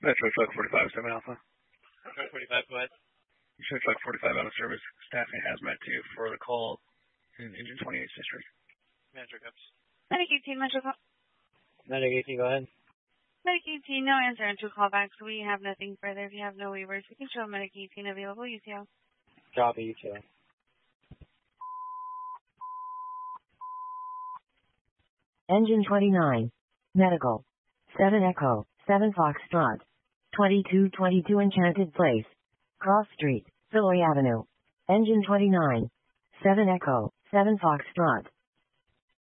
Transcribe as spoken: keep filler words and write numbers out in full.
Metro Truck forty-five, seven Alpha. Truck forty-five, go ahead. Metro Truck forty-five out of service. Staffing hazmat two for the call in Engine twenty-eight District. Manager Cups. Medic eighteen, Metro Call. Medic eighteen, go ahead. Medic eighteen, no answer into callbacks. We have nothing further. If you have no waivers, we can show Medic eighteen available. U T L. Copy, U T L. Engine twenty-nine. Medical. seven Echo, seven Foxtrot. twenty-two twenty-two Enchanted Place. Cross Street, Filloy Avenue. Engine twenty-nine. seven Echo, seven Foxtrot.